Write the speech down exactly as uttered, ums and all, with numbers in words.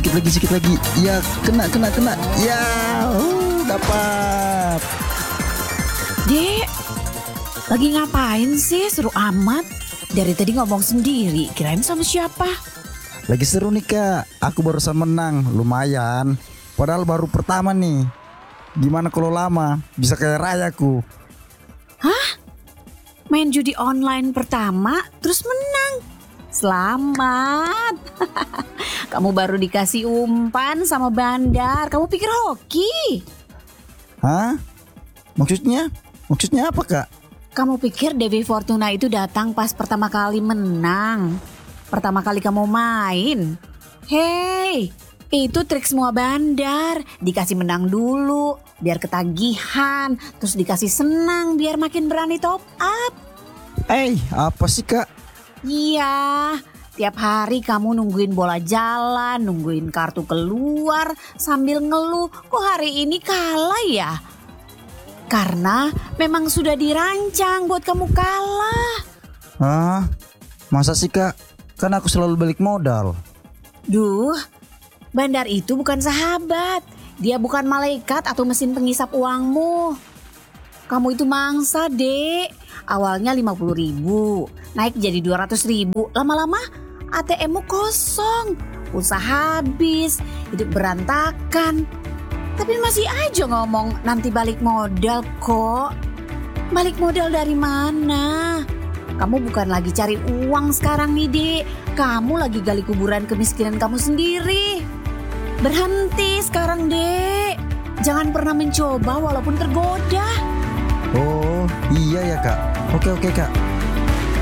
Sikit lagi, sikit lagi. Ya, kena, kena, kena. Ya, uh, dapat. Dek, lagi ngapain sih? Seru amat. Dari tadi ngomong sendiri, kirain sama siapa? Lagi seru nih kak. Aku barusan menang, lumayan. Padahal baru pertama nih. Gimana kalau lama? Bisa kayak rayaku. Hah? Main judi online pertama, terus menang? Selamat. Kamu baru dikasih umpan sama Bandar. Kamu pikir hoki? Hah? Maksudnya? Maksudnya apa kak? Kamu pikir Dewi Fortuna itu datang pas pertama kali menang? Pertama kali kamu main? Hei, itu trik semua Bandar. Dikasih menang dulu, biar ketagihan. Terus dikasih senang, biar makin berani top up. Eh, apa sih kak? Iya, tiap hari kamu nungguin bola jalan, nungguin kartu keluar sambil ngeluh, kok hari ini kalah ya? Karena memang sudah dirancang buat kamu kalah. Hah? Masa sih kak? Kan aku selalu balik modal. Duh, Bandar itu bukan sahabat. Dia bukan malaikat atau mesin penghisap uangmu. Kamu itu mangsa, Dek. Awalnya lima puluh ribu, naik jadi dua ratus ribu. Lama-lama A T M-mu kosong, pulsa habis, hidup berantakan. Tapi masih aja ngomong nanti balik modal kok. Balik modal dari mana? Kamu bukan lagi cari uang sekarang nih, Dek. Kamu lagi gali kuburan kemiskinan kamu sendiri. Berhenti sekarang, Dek. Jangan pernah mencoba walaupun tergoda. Oh iya ya kak. Oke oke kak.